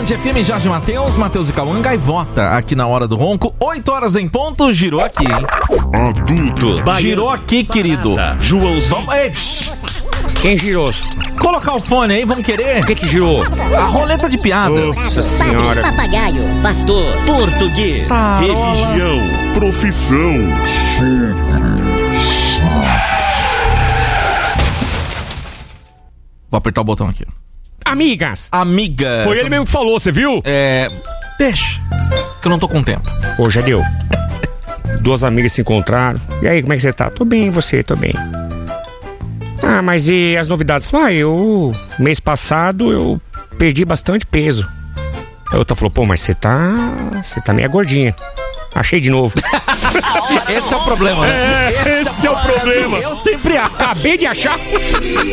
Band FM, Jorge Matheus e Cauã Gaivota, aqui na Hora do Ronco, 8 horas em ponto, girou aqui, hein? Adulto. Girou aqui, querido. Joãozinho. Quem girou? Colocar o fone aí, vamos querer? O que girou? A roleta de piadas. Nossa senhora. Papagaio, pastor, português, Religião. Profissão. Vou apertar o botão aqui. Amigas. Amiga. Foi ele mesmo que falou, você viu? Deixa, que eu não tô com tempo. Ô, já deu. Duas amigas se encontraram. E aí, como é que você tá? Tô bem, e você? Tô bem. Ah, mas e as novidades? Falou, mês passado eu perdi bastante peso. A outra falou, pô, mas você tá meio gordinha. Achei de novo. Esse é o problema, né? Esse é o problema. Eu sempre acho. Acabei de achar.